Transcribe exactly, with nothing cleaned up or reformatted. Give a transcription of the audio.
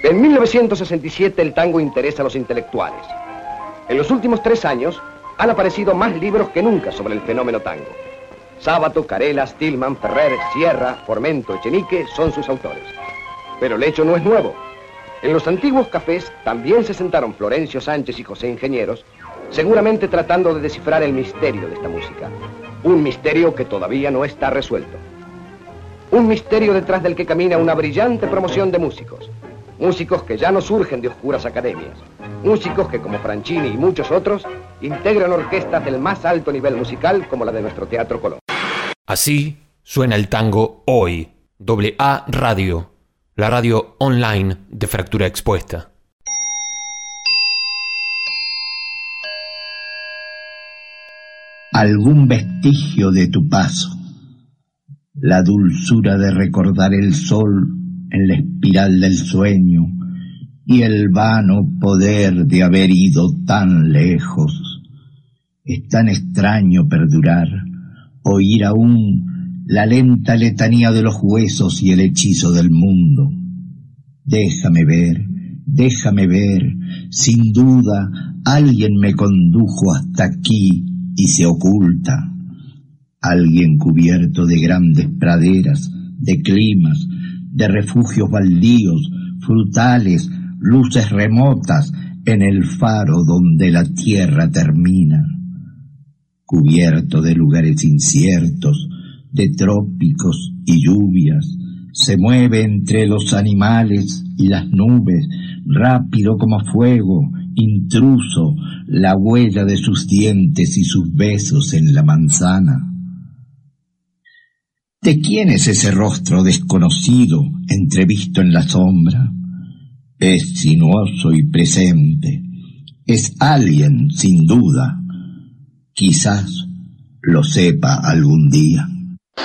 En mil novecientos sesenta y siete el tango interesa a los intelectuales. En los últimos tres años han aparecido más libros que nunca sobre el fenómeno tango. Sábato, Carela, Stillman, Ferrer, Sierra, Formento, Echenique son sus autores. Pero el hecho no es nuevo. En los antiguos cafés también se sentaron Florencio Sánchez y José Ingenieros, seguramente tratando de descifrar el misterio de esta música. Un misterio que todavía no está resuelto. Un misterio detrás del que camina una brillante promoción de músicos. Músicos que ya no surgen de oscuras academias. Músicos que, como Franchini y muchos otros, integran orquestas del más alto nivel musical como la de nuestro Teatro Colón. Así suena el tango hoy. Doble A Radio, la radio online de Fractura Expuesta. Algún vestigio de tu paso, la dulzura de recordar el sol en la espiral del sueño y el vano poder de haber ido tan lejos. Es tan extraño perdurar, oír aún la lenta letanía de los huesos y el hechizo del mundo. Déjame ver, déjame ver, sin duda alguien me condujo hasta aquí y se oculta. Alguien cubierto de grandes praderas, de climas, de refugios baldíos, frutales, luces remotas en el faro donde la tierra termina. Cubierto de lugares inciertos, de trópicos y lluvias, se mueve entre los animales y las nubes, rápido como fuego, intruso, la huella de sus dientes y sus besos en la manzana. ¿De quién es ese rostro desconocido, entrevisto en la sombra? Es sinuoso y presente. Es alguien, sin duda. Quizás lo sepa algún día.